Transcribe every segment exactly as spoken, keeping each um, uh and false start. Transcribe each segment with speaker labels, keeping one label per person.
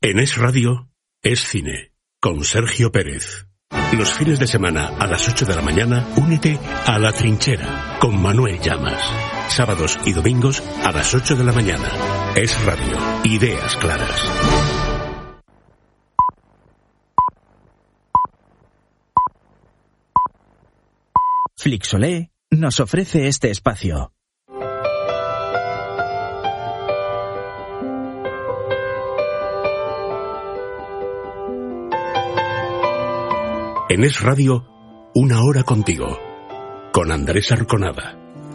Speaker 1: En Es Radio, Es Cine, con Sergio Pérez. Los fines de semana a las ocho de la mañana, únete a La Trinchera con Manuel Llamas. Sábados y domingos a las ocho de la mañana. Es Radio, ideas claras.
Speaker 2: Flixolé nos ofrece este espacio.
Speaker 1: En Es Radio, una hora contigo, con Andrés Arconada.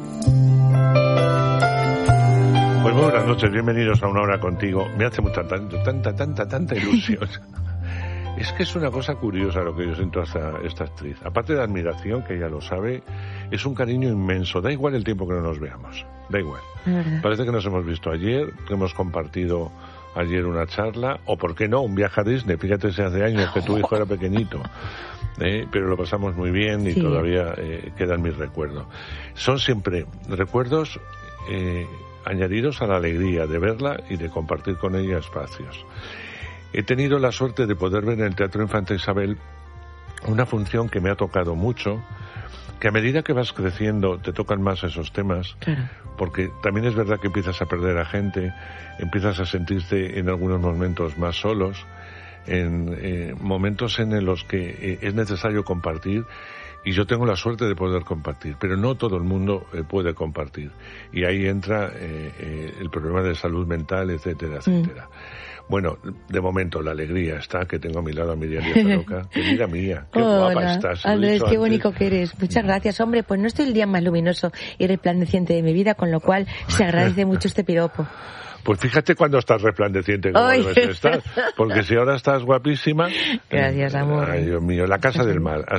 Speaker 3: Pues muy buenas noches, bienvenidos a Una Hora Contigo. Me hace mucha, tanta, tanta, tanta, tanta ilusión. Es que es una cosa curiosa lo que yo siento hacia esta actriz. Aparte de admiración, que ella lo sabe, es un cariño inmenso. Da igual el tiempo que no nos veamos, da igual. Uh-huh. Parece que nos hemos visto ayer, que hemos compartido ayer una charla, o por qué no, un viaje a Disney. Fíjate si hace años que tu hijo era pequeñito. Eh, pero lo pasamos muy bien y sí. todavía eh, quedan mis recuerdos. Son siempre recuerdos eh, añadidos a la alegría de verla y de compartir con ella espacios. He tenido la suerte de poder ver en el Teatro Infanta Isabel una función que me ha tocado mucho, que a medida que vas creciendo te tocan más esos temas, claro. Porque también es verdad que empiezas a perder a gente, empiezas a sentirte en algunos momentos más solos, en eh, momentos en los que eh, es necesario compartir, y yo tengo la suerte de poder compartir, pero no todo el mundo eh, puede compartir, y ahí entra eh, eh, el problema de salud mental, etcétera, etcétera. Mm. Bueno, de momento la alegría está, que tengo a mi lado a Miriam Díaz-Aroca, que mira mía, qué
Speaker 4: Hola,
Speaker 3: guapa estás.
Speaker 4: Andrés, qué bonito que eres. Muchas gracias. Hombre, pues no estoy el día más luminoso y resplandeciente de mi vida, con lo cual se agradece mucho este piropo.
Speaker 3: Pues fíjate cuando estás resplandeciente como debes estar, porque si ahora estás guapísima...
Speaker 4: Gracias, amor.
Speaker 3: Ay, Dios mío, la casa del mal.